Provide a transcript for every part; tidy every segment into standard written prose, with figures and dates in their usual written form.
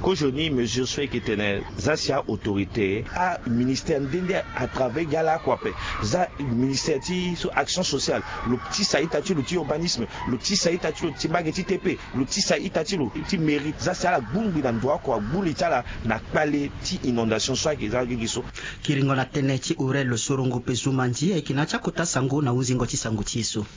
Kojoni mesure soit qui tenait zasia autorité à ministère d'Inde à travers gala quoi za ministère ti sur action sociale le petit saïta tu le petit urbanisme le petit saïta tu le petit bageti TP le petit saïta tu le petit mérite zasia la bungu dans droit quoi buli tala na pale ti inondation soit qui za giso kiringo na teneti urelo sorongo pezumanji ekinacha kutasango na uzingo chisango chiso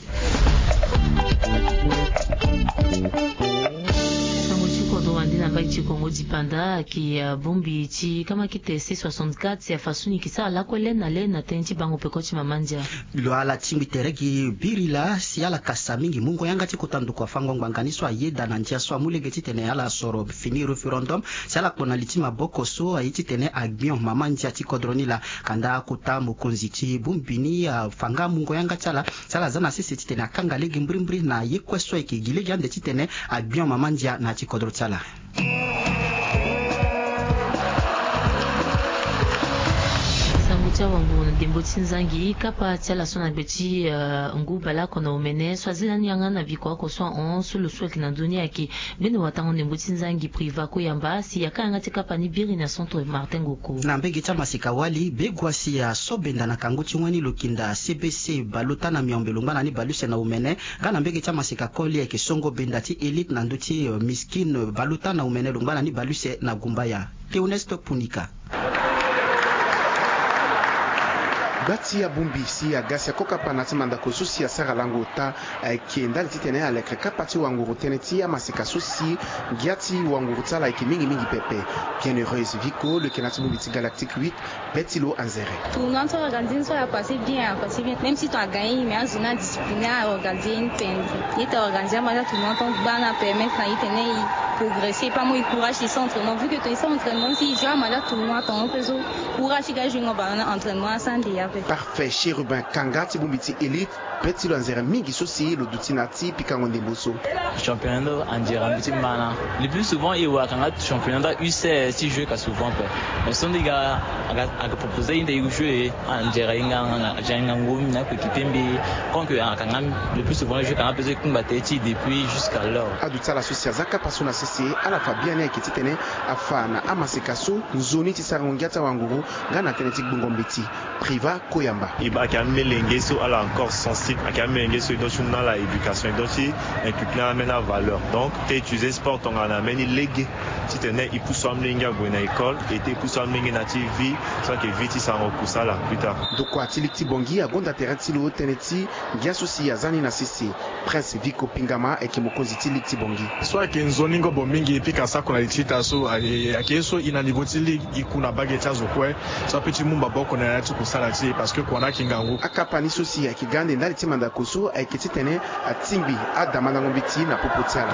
Nambaki Kongo dipanda ki bombi ti kama ki TC 64 ya fasuni ki sa la kwele na le na tenti bango pekoti mamanja lo ala timbi teregi birila si ala kasamingi mungo yanga ti kutandu kwa fango nganganiso ayeda na njia so amulege ti tene ala soro fini referendum si ala kona litima boko so ayiti tene agbion mamanja ti kodronila kanda kuta mukonzi ti bumbini fanga mungo yanga chala sala zana sisi ti tene akanga legi mbrimbri na yekweso eki gilegi ande ti tene agbion mamanja na ti kodro chala wangu ndembo tsinzangi kapa tiala sona beti ngu bala kona umene swazina nyanga na biko ko so on sulu swa kina dunia ki bino watango ndembo tsinzangi priva ko yamba si yakanga tikapa ni biri na centre Martin Ngoko na mbege cha masika wali begwasi ya sobenda na kanguchi ngwani lokinda CBC baluta na miombelo ngana ni baluse na umene ngana mbege cha masika koli ya kisongo benda ti elite na nduti miskin baluta na umene ngana ni baluse na gumbaya Teonesto Punika bati ya bumbisi ya gasi ya koka panati mandako susi ya sara lango ta kienda lititene ya lekre kapati wanguru teneti ya masika susi giati wanguru tala iki mingi pepe bienheureuse Vico le kenati bumbiti galactique 8 Betilo Anzere. Tournoi on organise ça a passé bien même si tu as gagné mais on a discipliné à organiser une peine il t'a organisé moi tournoi on va permettre à itene progresser pas moi courage les entraînements vu que tu es entraînement si j'ai mal tournoi ton faisou courage gars je ngobana entraînement sans dia parfait chérubin kangati bumbiti élite Betilo Anzere mingi sosi le dutinati pikangonde boso championnat Anzere petit mana le plus souvent il wa kanga championnat UC si jouer souvent mais sont des gars à proposer une jouer Anzere nga ngum na kipembe donc kanga le plus souvent je kanga peut combattre depuis jusqu'à l'heure adutsa la sosia zaka pasuna sisi ala fabiana ekititene afana amasekaso nzoni tisarongiata wanguru ngana tenetik bungombiti priva koyamba ibaka melengeso ala encore sensible akamelengeso donc na la éducation donc inculquer amena valeur donc tu utiliser sport on en amène légué si tenait il pousse amlinga à école et tu pousse amlinga na TV sans que vite ça repoussa là plus tard donc quoi tiliti bongi agonda tereti lo teneti giasosi yazani na sisi prince Vico Pingama ekimokozi tiliti bongi soit que nzoningo bomingi epika sa kona litita so akeso ina niveau tili ikuna bageta zo kwe so petit mumba boko na yati kusala ti parce que kona kingangu akapani sosi akigande ndali timanda koso akititene atimbi adamana ngombiti na popotiala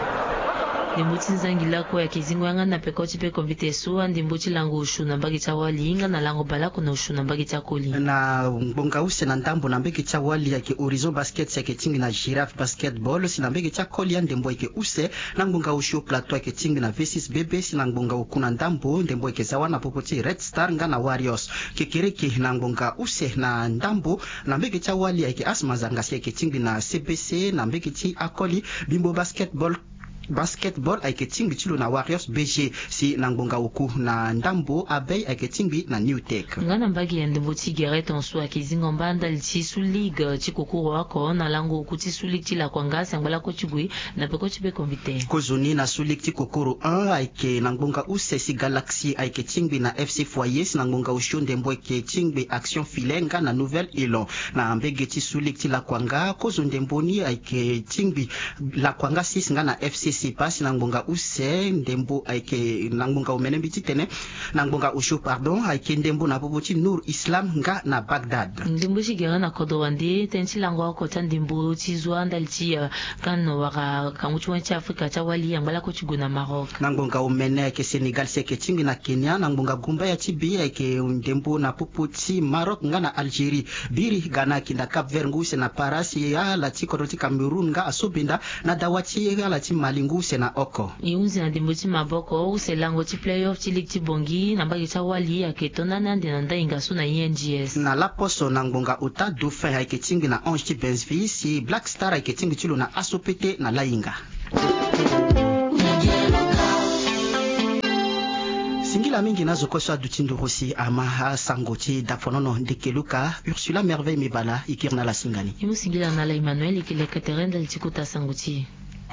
ndimbuti nzangila ko ya kizingo yanga na pekoti pe konvite so ndimbuti lango ushuna mbagi cha wali inga na lango balako na ushuna mbagi cha koli na mbonga use na ndambo na mbegi cha wali yake Horizon Basket yake tingi na Giraffe Basketball sina mbegi cha koli ndembo yake use na mbonga usho plateau yake tingi na V6 BB sina mbonga ukuna ndambo ndembo yake zawana popoti Red Star nga na Warriors kekiriki na mbonga use na ndambo na mbegi cha wali yake Asma Zangasi yake tingi na CBC na mbegi chi akoli Bimbo Basketball aiketimbi chilo na Warriors BG si nangbonga uku na ndambo abei aiketimbi na New Tech ngana mbagi ya ndembo tigerete onso akizingo mbanda liti su league chikukuru wako na lango ukuti su league tila kwa ngasi angbala ko chigui na peko chibe konvite kozoni na su league chikukuru 1 aike nangbonga usesi Galaxy aiketimbi na FC Foyer si nangbonga usho ndembo aiketimbi Action Filenga na Nouvelle Elon na mbege ti su league tila kwa nga kozo ndemboni aiketimbi la kwa nga 6 nga na FC si pasi nangbonga use ndembo aike nangbonga umenembi titene nangbonga usho pardon aike ndembo na popoti Nur Islam nga na Baghdad ndembo jigera na kodowandi tenchi lango ko tandimbo tizwa ndalti kano waka kanguchi wa Afrika cha wali ambala ko chiguna Maroc nangbonga umene ke Senegal seke tingi na Kenya nangbonga gumba ya tibi aike ndembo na popoti Maroc nga na Algerie biri Ghana kinda Cap Vert nguse na Parasi ya la tikoroti Cameroon nga asobinda na dawati ya la Mali nguse na oko iunzi na dimbuti maboko use lango ti playoff ti league ti bongi na mbagi cha wali aketona nande na ndainga su na INGS na laposo na ngbonga uta Dauphin aiketingi na Ange ti Benzville si Black Star aiketingi chilo na Asopete na Lainga singila mingi nazo kosa dutindu rosi ama sangoti dafonono ndekeluka Ursula Merveille Mibala ikirna la singani imu singila na la Emmanuel ikile katerenda litikuta sangoti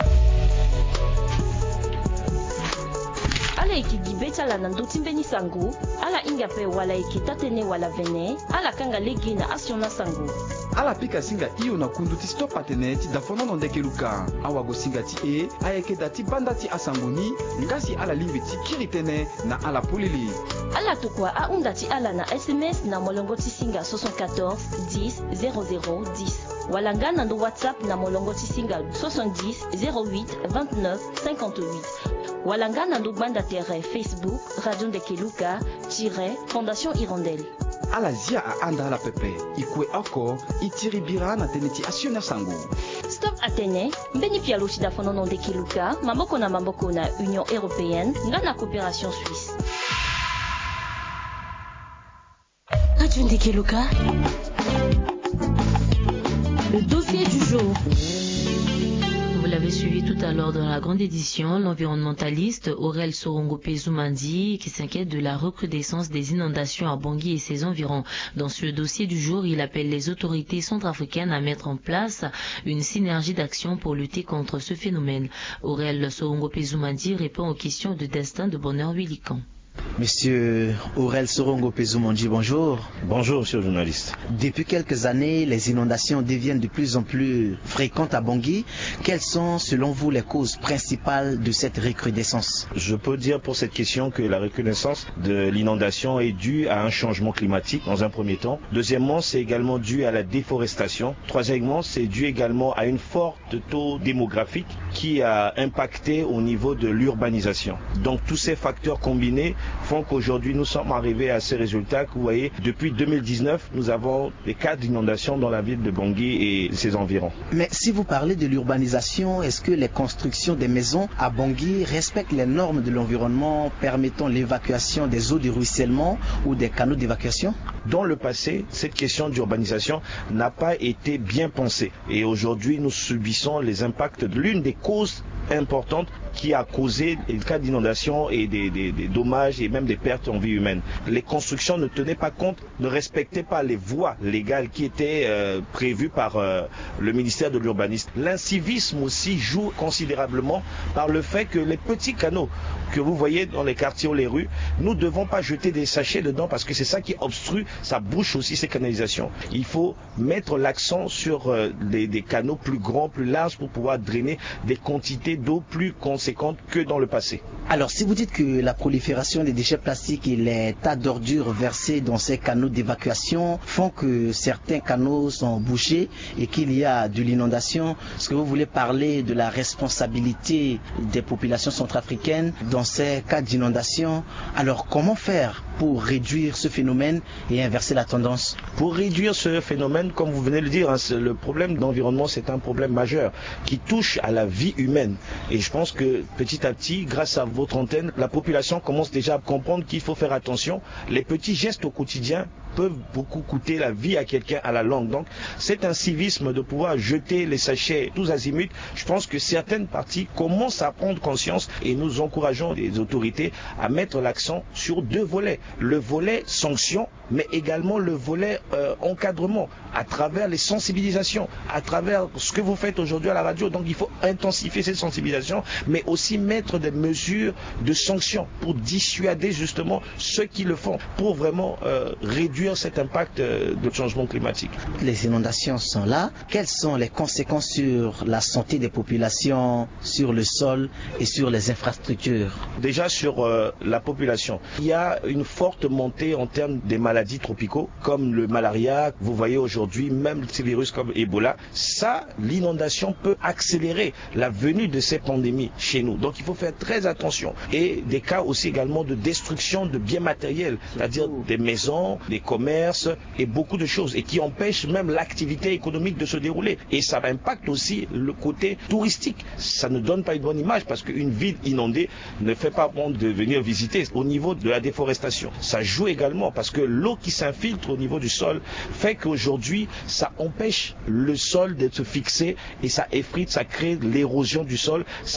ala ikigibeta la nandotimbeni sangu ala ingape wala ikitatene wala vene ala kanga legi na asiona sangu ala pika singa iyo na kunduti stop ateneti dafonono ndekeluka awago singa ti ayeke dati bandati asanguni ngasi ala limbiti kiritene na ala polili ala tukwa aundati ala na SMS na molongoti singa 74 10 00 10 wala ngana ndo WhatsApp na molongoti singa 70 08 29 58 wala ngana ndo banda terre Facebook Radio Ndekeluka Fondation Hirondelle ala zia a anda ala pepe ikwe ako itiribira na teneti asiona sangu Stop Atene mbeni pia lushida fonono Ndekeluka mamboko na Union Européenne ngana coopération suisse Radio Ndekeluka le dossier du jour. Vous l'avez suivi tout à l'heure dans la grande édition, l'environnementaliste Aurel Sorongope Zoumandi qui s'inquiète de la recrudescence des inondations à Bangui et ses environs. Dans ce dossier du jour, il appelle les autorités centrafricaines à mettre en place une synergie d'action pour lutter contre ce phénomène. Aurel Sorongope Zoumandi répond aux questions de Destin de Bonheur Willican. Monsieur Aurel Sorongope Zoumandi, bonjour. Bonjour, monsieur le journaliste. Depuis quelques années, les inondations deviennent de plus en plus fréquentes à Bangui. Quelles sont, selon vous, les causes principales de cette recrudescence? Je peux dire pour cette question que la recrudescence de l'inondation est due à un changement climatique dans un premier temps. Deuxièmement, c'est également dû à la déforestation. Troisièmement, c'est dû également à une forte taux démographique qui a impacté au niveau de l'urbanisation. Donc tous ces facteurs combinés font qu'aujourd'hui nous sommes arrivés à ces résultats que vous voyez. Depuis 2019, nous avons des cas d'inondation dans la ville de Bangui et ses environs. Mais si vous parlez de l'urbanisation, est-ce que les constructions des maisons à Bangui respectent les normes de l'environnement permettant l'évacuation des eaux de ruissellement ou des canaux d'évacuation? Dans le passé, cette question d'urbanisation n'a pas été bien pensée. Et aujourd'hui, nous subissons les impacts de l'une des causes importantes qui a causé des cas d'inondation et des dommages et même des pertes en vie humaine. Les constructions ne tenaient pas compte, ne respectaient pas les voies légales qui étaient prévues par le ministère de l'Urbanisme. L'incivisme aussi joue considérablement par le fait que les petits canaux que vous voyez dans les quartiers ou les rues, nous ne devons pas jeter des sachets dedans parce que c'est ça qui obstrue, ça bouche aussi ces canalisations. Il faut mettre l'accent sur des canaux plus grands, plus larges pour pouvoir drainer des quantités d'eau plus conséquentes que dans le passé. Alors si vous dites que la prolifération des déchets plastiques et les tas d'ordures versés dans ces canaux d'évacuation font que certains canaux sont bouchés et qu'il y a de l'inondation, est-ce que vous voulez parler de la responsabilité des populations centrafricaines dans ces cas d'inondation? Alors comment faire pour réduire ce phénomène et inverser la tendance? Pour réduire ce phénomène, comme vous venez de le dire, le problème d'environnement, c'est un problème majeur qui touche à la vie humaine. Et je pense que petit à petit, grâce à votre antenne, la population commence déjà à comprendre qu'il faut faire attention. Les petits gestes au quotidien peuvent beaucoup coûter la vie à quelqu'un à la longue. Donc c'est un civisme de pouvoir jeter les sachets tous azimuts. Je pense que certaines parties commencent à prendre conscience et nous encourageons les autorités à mettre l'accent sur deux volets. Le volet sanction, mais également le volet encadrement à travers les sensibilisations, à travers ce que vous faites aujourd'hui à la radio. Donc il faut intensifier cette sensibilisation, mais aussi mettre des mesures de sanctions pour dissuader justement ceux qui le font, pour vraiment réduire cet impact de changement climatique. Les inondations sont là. Quelles sont les conséquences sur la santé des populations, sur le sol et sur les infrastructures? Déjà sur la population, il y a une forte montée en termes des maladies tropicaux comme le malaria. Vous voyez aujourd'hui même ces virus comme Ebola. Ça, l'inondation peut accélérer la venue de ces pandémies chez nous. Donc il faut faire très attention. Et des cas aussi également de destruction de biens matériels, c'est-à-dire des maisons, des commerces et beaucoup de choses, et qui empêchent même l'activité économique de se dérouler. Et ça impacte aussi le côté touristique. Ça ne donne pas une bonne image parce qu'une ville inondée ne fait pas bon de venir visiter. Au niveau de la déforestation, ça joue également parce que l'eau qui s'infiltre au niveau du sol fait qu'aujourd'hui ça empêche le sol de se fixer et ça effrite, ça crée l'érosion du sol, ça crée également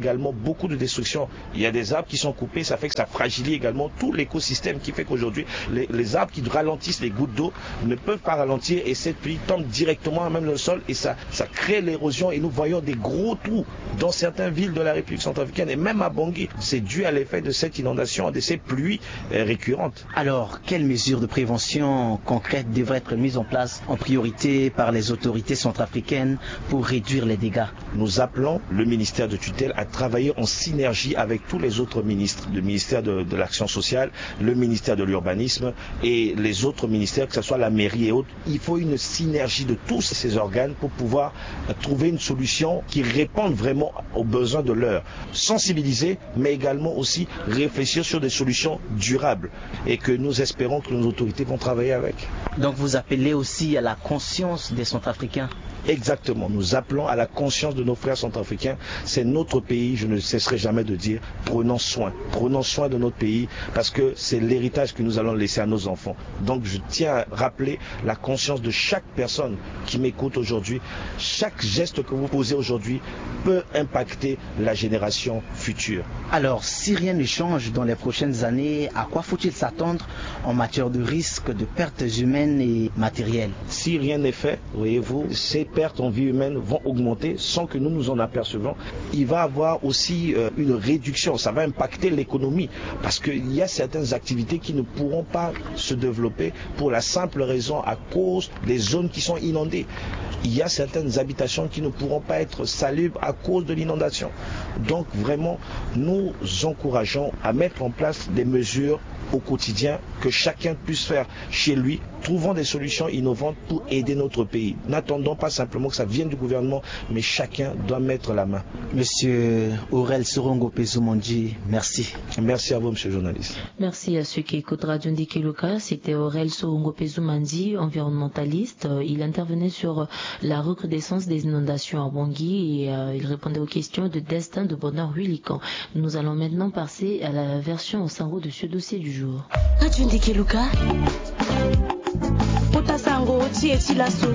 également beaucoup de destruction. Il y a des arbres qui sont coupés, ça fait que ça fragilise également tout l'écosystème qui fait qu'aujourd'hui, les arbres qui ralentissent les gouttes d'eau ne peuvent pas ralentir et cette pluie tombe directement même dans le sol et ça crée l'érosion et nous voyons des gros trous dans certaines villes de la République centrafricaine et même à Bangui. C'est dû à l'effet de cette inondation, de ces pluies récurrentes. Alors, quelles mesures de prévention concrètes devraient être mises en place en priorité par les autorités centrafricaines pour réduire les dégâts? Nous appelons le ministère de tutelle à travailler en synergie avec tous les autres ministres, le ministère de l'action sociale, le ministère de l'urbanisme et les autres ministères, que ce soit la mairie et autres. Il faut une synergie de tous ces organes pour pouvoir trouver une solution qui réponde vraiment aux besoins de l'heure. Sensibiliser, mais également aussi réfléchir sur des solutions durables et que nous espérons que nos autorités vont travailler avec. Donc vous appelez aussi à la conscience des Centrafricains? Exactement, nous appelons à la conscience de nos frères centrafricains. C'est notre pays, je ne cesserai jamais de dire, prenons soin de notre pays parce que c'est l'héritage que nous allons laisser à nos enfants. Donc je tiens à rappeler la conscience de chaque personne qui m'écoute aujourd'hui. Chaque geste que vous posez aujourd'hui peut impacter la génération future. Alors, si rien ne change dans les prochaines années, à quoi faut-il s'attendre en matière de risque de pertes humaines et matérielles? Si rien n'est fait, voyez-vous, ces pertes en vie humaine vont augmenter sans que nous nous en apercevons. Il va y avoir aussi une réduction, ça va impacter l'économie parce qu'il y a certaines activités qui ne pourront pas se développer pour la simple raison à cause des zones qui sont inondées. Il y a certaines habitations qui ne pourront pas être salubres à cause de l'inondation. Donc vraiment, nous encourageons à mettre en place des mesures au quotidien que chacun puisse faire chez lui. Trouvons des solutions innovantes pour aider notre pays. N'attendons pas simplement que ça vienne du gouvernement, mais chacun doit mettre la main. Monsieur Aurel Sorongo Pezumandi, merci. Merci à vous, monsieur le journaliste. Merci à ceux qui écoutent Radio Ndikeluka. C'était Aurel Sorongo Pezumandi, environnementaliste. Il intervenait sur la recrudescence des inondations à Bangui et il répondait aux questions de Destin de Bonheur Huilican. Nous allons maintenant passer à la version au sango de ce dossier du jour. Radio Ndikeluka. Sango Tietilaso.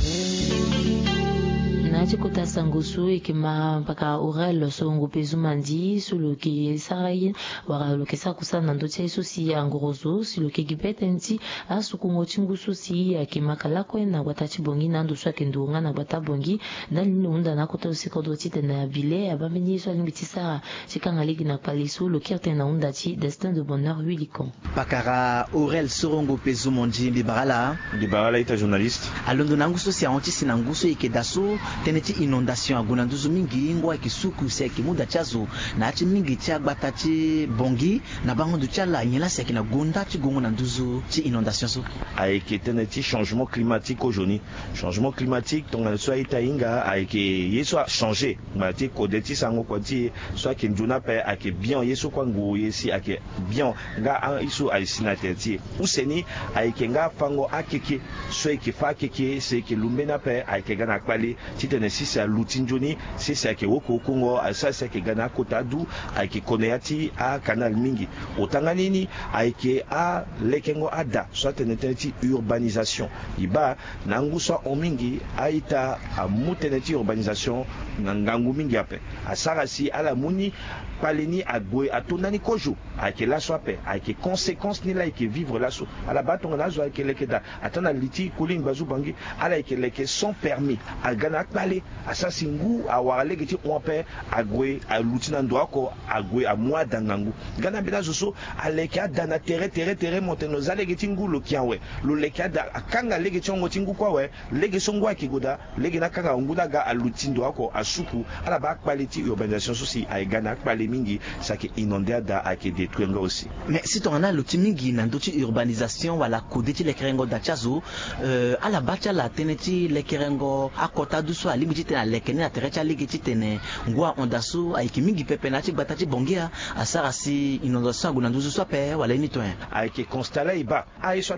Naji kota sangosu ikima mpaka Aurel Sorongo Pezumandi sulu ki sarai wara lo kesa kusana ndo tsa isusi ya ngorozo silo ke gipetenti asukungo chingusu si akima kalako na watachi bongi na ndo swa kendunga na bata bongi na linunda na kota usiko do tite na bile abamenyi swa limitisa chikanga ligi na palisu lo kirte na unda chi Destin de Bonheur Huilican. Pakara Aurel Sorongo Pezumandi Bibarala ita journaliste. Alondo nanguso si anti sinanguso ikedaso teneti inondation aguna nduzu mingi ngwa kisuku se kimuda chazo na achi mingi cha batati bongi na bango du chala nyela se kina gonda chi gongo na nduzu chi inondation so aike teneti changement climatique aujourd'hui. Changement climatique tonga so ita inga aike yeso a changer mati kodeti sango kwati so ke njuna pe ake bien yeso kwa ngu yesi ake bien nga isu aisina teti useni aike nga fango akeke so ke fa keke se ke lumbena pe aike gana kwali titene si c'est lutinjoni si c'est ke woko kongo ça c'est que gana kotadu aike koneati a canal mingi otanganini aike a lekengo ada soit teneti urbanisation iba nangusa omingi aita a muteneti urbanisation ngangu mingi ape asarasi ala muni paleni agwe atonani kojo aike la soape aike conséquence ni la aike vivre la so ala batonga nazo aike lekeda atana liti kuling bazu bangi ala aike leke sans permis agana kpale asasi ngu awale geti onpe agwe alutina ndoako agwe amwa dangangu gana bela zoso aleke adana tere monteno zale geti ngu lo kianwe lo leke ada akanga lege chongo tingu kwa we lege songwa kigoda lege nakanga nguda ga alutindo ako asuku ala ba kpale ti urbanisation sosi ay gana kpale mingi sake inondé da ake détruire aussi. Mais si ton ana luti mingi na ndoti urbanisation wala kodeti le kerengo da chazo ala bacha la teneti le kerengo akota duso alimiti tena lekene na terecha ligiti tene ngwa ondasu aiki mingi pepe na ti batati bongia asara si inondation guna nduzu sope wala ni to aiki constater iba ai so tene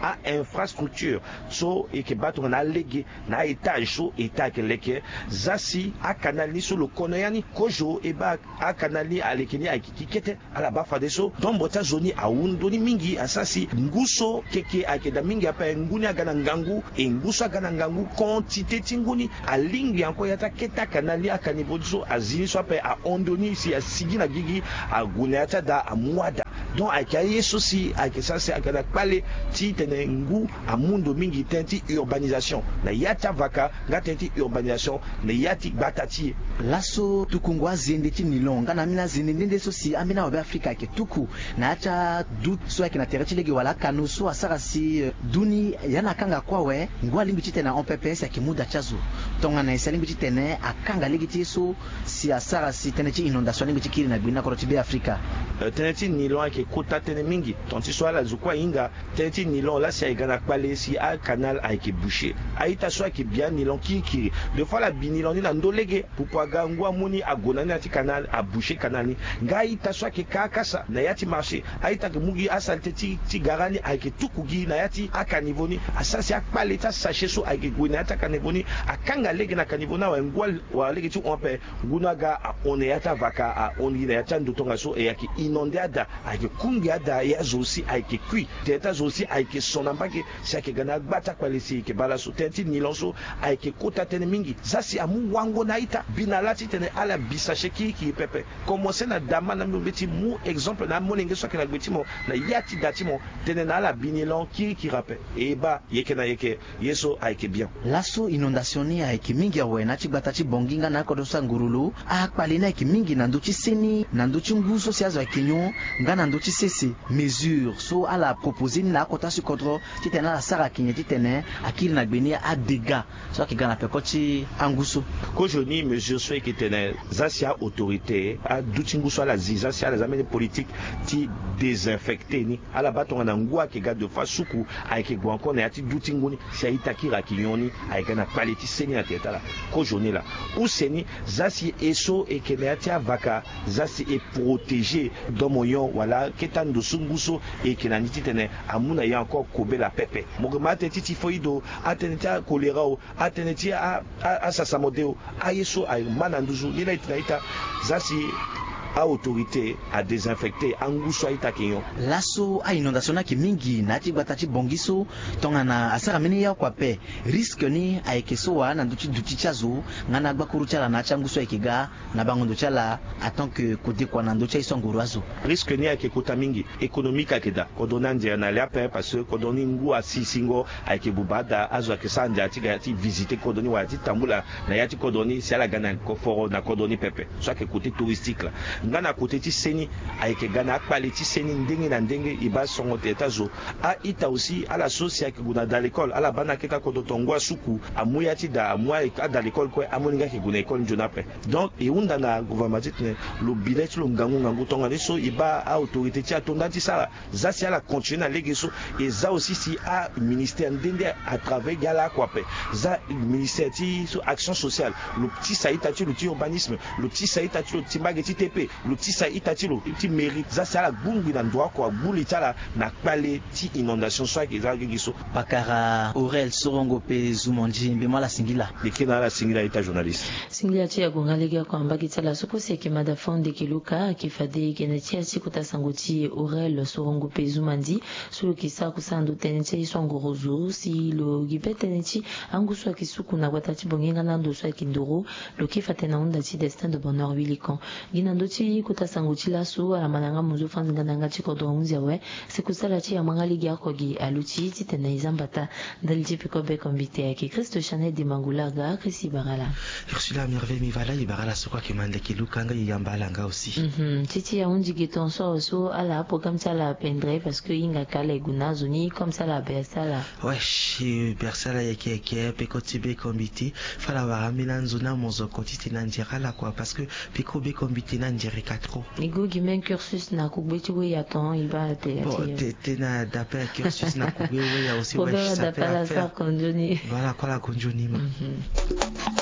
a infrastructure so et que bato na légué na étage so état que leke zasi a canal ni so le konoyani kojo e ba a canal ni alekeni a kikete ala ba fa deso don bota zoni a undoni mingi asasi nguso keke akeda mingi apa nguni agana ngangu e nguso agana ngangu quantité tinguni a lingi yanko yata keta canal ni akanibodiso azini so apa a ondoni si a sigina gigi a gunyata da a muada donc akaye sosi akesasi akada pale ti tene ngu a mundo mingi tenti urbanisation na yata vaka ngatenti urbanisation na yati batati laso tukungwa zende ti nilonga na mina zende ndende sosi amina wa Afrika ke tuku na acha dut so yake na tereti lege wala kanu so asara si duni yana kanga kwa we ngwa limbi tite na on PPS ya kimuda chazo tonga na isa limbi tite ne akanga lege ti so si asara si teneti inondation limbi tikiri na gbina ko tibe Afrika teneti nilon ke kota tene mingi tonti so ala zukwa inga teneti nilon la si igana pale si a canal a ke bouché aita so ke bien nilon kiki de fois la binilon ni na ndolege pupaga ngwa muni agona na ti canal a bouché canal ni ngai ta so ke kakasa na yati marché aita ke mugi asalte ti garani a ke tukugi na yati akanivoni asasi akpale ta sachet so a ke gona ta kanivoni akanga lege na kanivona wa ngwa wa lege ti on pe gunaga on yata vaka a on yi na yata ndotonga so e yaki inondada a ke kungiada ya zosi a ke kui teta zosi a ke sonamba ke sa ke gana gbata kwalisi ke bala so tenti nilonso a ke kota tene mingi zasi amu wango na ita binalati tene ala bisache ki pepe commencer na dama na mbeti mu exemple na molenge so ke na gbeti mo na yati dati mo tene na ala binilon ki rappe e ba yeke na yeke yeso a ke bien laso inondation ni a ke mingi awe na ti gbata ti bonginga na ko do sangurulu a kpali na ke mingi na ndo ti seni na ndo ti nguso si azo kenyo nga na ndo ti sese mesure so ala proposer ni na kota su kontro ti tene ala sara kinye ti tene akili na gbeni a dégâts so ki gana peko ti anguso ko joni mesure so ki tene zasia autorité a duti nguso ala ziza si ala zamene politique ti désinfecter ni ala batonga na ngwa ke ga de fa suku a ke gwa ko na yati duti nguni si aita ki ra kinyoni a ke na qualité seni na tetala ko joni la ou seni zasi eso e ke na yati avaka zasi e protéger domoyon wala ketando sunguso e ke na niti tene amuna ya encore kobe la pepe mogma teti tifoido ateneti a choléra o ateneti a sasamodeo a yeso a mananduzu ni na ita zasi a autorité à désinfecter anguso aita kenyo laso a inondation na ki mingi na ti gbata ti bongiso tonga na asara mini ya kwa pe risque ni a ekeso wa na nduti duti chazo ngana gba kuru chala na changuso ekiga na bangondo chala atant que kode kwa na ndo cha isongoro azo risque ni a ke kota mingi économique akeda kodona ndia na lia pe parce que kodoni ngu a sisingo a ke bubada azo a ke sanja ti visiter kodoni wa ti tambula na yati kodoni si ala gana ko foro na kodoni pepe so ke côté touristique la ngana côté ti seni ayeke gana akpale ti seni ndenge na ndenge e ba songo te tazo a ita aussi ala sosia ke guna da l'école ala bana keka ko tongwa suku amuya ti da amua a da l'école ko amoninga ke guna école njona pe donc e unda na gouvernement ti lo bilet lo ngangu tonga ni so e ba a autorité ti atonda ti sala zasi ala continuer na lege so e za aussi si a ministère ndenge à travers gala kwa pe za ministère ti so action sociale lo petit saïta ti lo ti urbanisme lo petit saïta ti lo ti mageti TP le petit ça itatilo petit mérite ça c'est la bungi na droit quoi buli tala na kpale ti inondation soit que ça giso bakara Aurel Sorongo pe Zumonji mbema la singila likina la singila ita journaliste singila ti agonga lege kwa mbaki tala soko se ke madafonde kiluka kifade kenetia ti kota sangoti Aurel Sorongo pe Zumonji solo kisa kusando teneti swangorozo si lo gipetenti anguso kisuku na watati bongenga na ndo swa kindoro lo kifate na onda ti destin de bonheur wilikan ginando ti kota sanguti laso ala mananga muzo fanzinga nanga ti kodo unzia we sikusala ti amanga ligi akogi aluti ti tene izambata ndali ti piko be kombite yake Christo Chanel de Mangulaga Chrisi Barala Ursula Merveille Mivala Ibarala sokwa ke mande kilukanga yambala nga aussi titi ya unji giton so ala programme ça la pendre parce que inga kale gunazo ni comme ça la bersala wesh bersala yake peko tibe kombiti fala waramina nzuna mozo kotiti na njera kwa parce que piko be kombiti na njera 4 Igo gimen cursus na kubeti we yaton iba te te na d'appel cursus na kubeti we ya aussi wesh ça fait affaire voilà quoi la konjoni